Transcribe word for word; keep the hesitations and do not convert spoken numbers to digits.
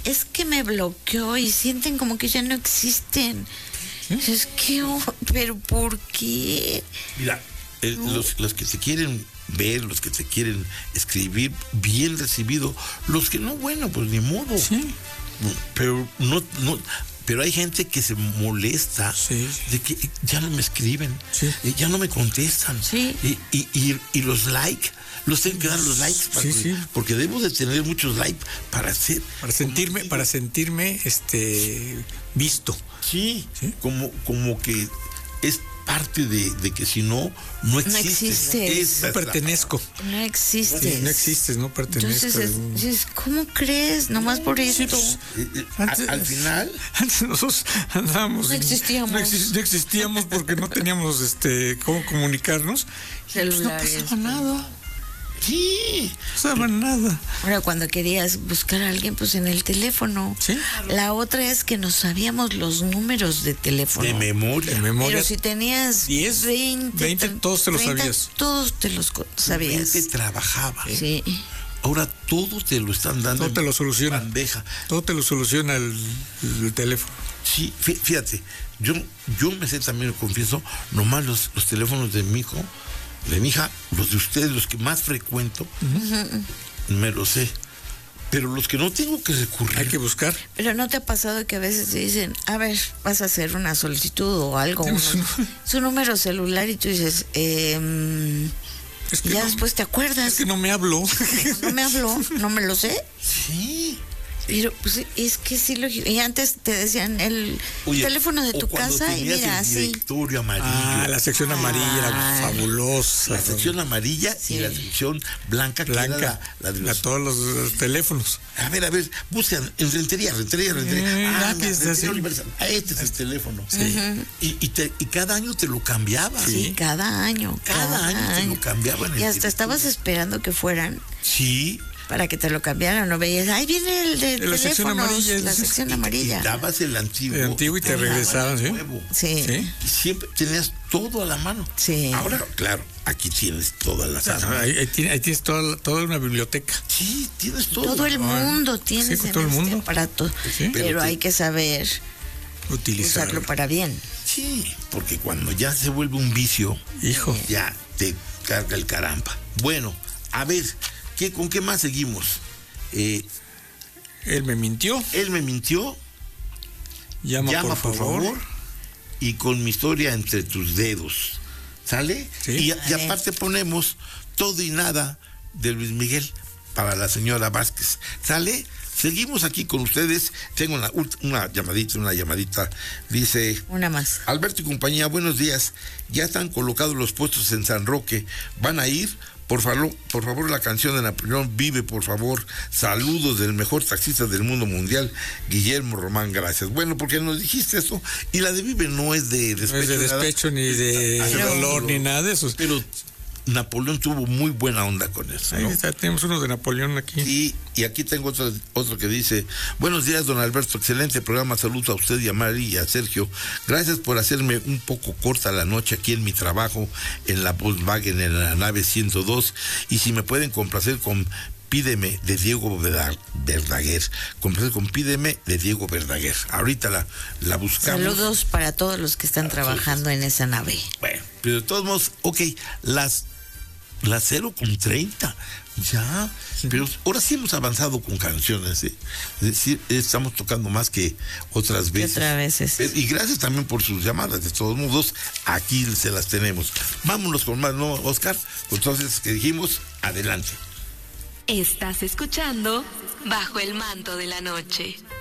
es que me bloqueó y sienten como que ya no existen. ¿Sí? Es que, oh, pero ¿por qué? Mira, el, no. los, los que se quieren ver, los que se quieren escribir, bien recibido. Los que no, bueno, pues ni modo. Sí. Pero no, no, pero hay gente que se molesta sí. de que ya no me escriben, sí. ya no me contestan. Sí. Y, y, y, y los likes, los tengo que dar los likes para sí, que, sí. porque debo de tener muchos likes para hacer. Para sentirme, para sentirme este visto. Sí, ¿Sí? como, como que es parte de, de que si no, no existes. No existes. No pertenezco. No existes. Sí, no existes, no pertenezco. Entonces, es, es, ¿cómo crees? Nomás por esto. Sí, pues, eh, antes, al, al final. Antes nosotros andábamos. No existíamos. No, exist, no existíamos porque no teníamos este cómo comunicarnos. Celulares. Pues no pasaba nada. Sí. No pasaba nada. Ahora, cuando querías buscar a alguien, pues en el teléfono. Sí. La otra es que no sabíamos los números de teléfono. De memoria. De memoria. Pero si tenías diez, veinte, veinte, todos te los treinta, sabías. Todos te los sabías. veinte trabajaba. Sí. Ahora todo te lo están dando. Todo te lo soluciona. Bandeja. Todo te lo soluciona el, el teléfono. Sí, fíjate, yo, yo me sé también, lo confieso, nomás los, los teléfonos de mi hijo, de mi hija, los de ustedes, los que más frecuento, uh-huh. me los sé. Pero los que no tengo que recurrir. Hay que buscar. Pero ¿no te ha pasado que a veces te dicen, a ver, vas a hacer una solicitud o algo? Un, su número celular y tú dices, eh, es que ya no, después te acuerdas. Es que no me habló. No me habló, no me lo sé. Sí. Pero pues es que sí lo... Y antes te decían el Oye, teléfono de tu casa y mira, el sí. directorio amarillo. Ah, la sección amarilla era fabulosa. La sección amarilla sí. y la sección blanca, blanca que era la, la de los... a todos los, los teléfonos. A ver, a ver, buscan en rentería, rentería, rentería. Eh, ah, aquí está, sí. Ah, este es el teléfono. Sí. Uh-huh. y, y, te, y cada año te lo cambiaban. Sí, sí cada año. Cada, cada año, año te lo cambiaban. Y hasta directorio. Estabas esperando que fueran. Sí. Para que te lo cambiaran, no veías, ahí viene el de la sección amarilla, la sección amarilla. Y dabas el antiguo. El antiguo y te regresaban, ¿sí? Sí. ¿Sí? Y siempre tenías todo a la mano. Sí. Ahora, claro, aquí tienes todas las armas. Ahí, ahí, tienes, ahí tienes toda, toda una biblioteca. Sí, tienes todo. Todo el mundo tienes sí, todo el mundo. Este aparato. Sí. Pero, pero te... hay que saber utilizarlo. Usarlo para bien. Sí, porque cuando ya se vuelve un vicio, hijo, ya te carga el caramba. Bueno, a ver, ¿qué, ¿con qué más seguimos? Eh, él me mintió. Él me mintió. Llama, llama por, por favor. favor. Y con mi historia entre tus dedos. ¿Sale? Sí. Y, y aparte ponemos Todo y Nada de Luis Miguel para la señora Vázquez. ¿Sale? Seguimos aquí con ustedes. Tengo una, una llamadita, una llamadita. Dice... Una más. Alberto y compañía, buenos días. Ya están colocados los puestos en San Roque. ¿Van a ir? Por favor, por favor, la canción de Napoleón Vive, por favor. Saludos del mejor taxista del mundo mundial, Guillermo Román, gracias. Bueno, porque nos dijiste eso, y la de Vive no es de despecho. No es de despecho, ni de pero, dolor, ni nada de eso. Pero Napoleón tuvo muy buena onda con eso, ¿no? Ahí está, tenemos uno de Napoleón aquí. Sí, y aquí tengo otro, otro que dice: buenos días, don Alberto, excelente programa, saludos a usted y a Mari y a Sergio. Gracias por hacerme un poco corta la noche aquí en mi trabajo en la Volkswagen, en la nave ciento dos, y si me pueden complacer con Pídeme de Diego Verdaguer, complacer con Pídeme de Diego Verdaguer. Ahorita la, la buscamos. Saludos para todos los que están ah, trabajando en esa nave. Bueno, pero de todos modos, ok, las la cero con treinta, ya, sí. Pero ahora sí hemos avanzado con canciones, ¿eh? Es decir, estamos tocando más que otras veces. Otras veces. Y gracias también por sus llamadas, de todos modos, aquí se las tenemos. Vámonos con más, ¿no, Oscar? Entonces, que dijimos, adelante. Estás escuchando Bajo el Manto de la Noche.